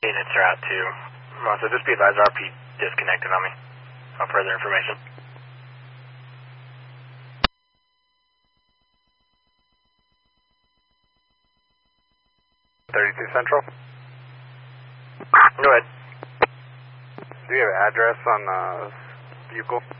Units are out too. So just be advised, RP disconnected on me. No further information. 32 Central. Go ahead. Do you have an address on Buccal?